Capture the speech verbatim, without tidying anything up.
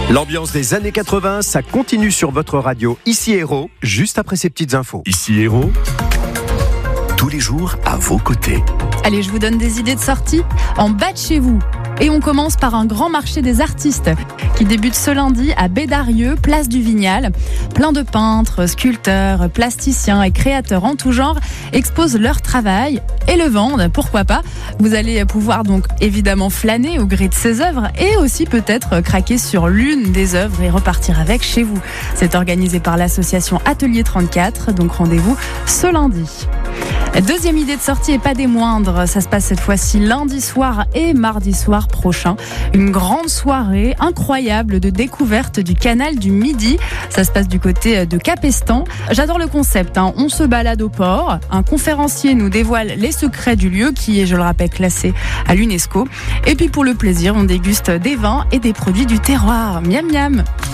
L'ambiance des années quatre-vingts, ça continue sur votre radio. Ici Héros, juste après ces petites infos. Ici Héros, tous les jours à vos côtés. Allez, je vous donne des idées de sortie en bas de chez vous. Et on commence par un grand marché des artistes qui débute ce lundi à Bédarieux, place du Vignal. Plein de peintres, sculpteurs, plasticiens et créateurs en tout genre exposent leur travail et le vendent, pourquoi pas. Vous allez pouvoir donc évidemment flâner au gré de ces œuvres et aussi peut-être craquer sur l'une des œuvres et repartir avec chez vous. C'est organisé par l'association Atelier trente-quatre, donc rendez-vous ce lundi. Deuxième idée de sortie et pas des moindres, ça se passe cette fois-ci lundi soir et mardi soir prochain. Une grande soirée incroyable de découverte du canal du Midi. Ça se passe du côté de Capestan. J'adore le concept, hein. On se balade au port. Un conférencier nous dévoile les secrets du lieu qui est, je le rappelle, classé à l'UNESCO. Et puis pour le plaisir, on déguste des vins et des produits du terroir. Miam miam.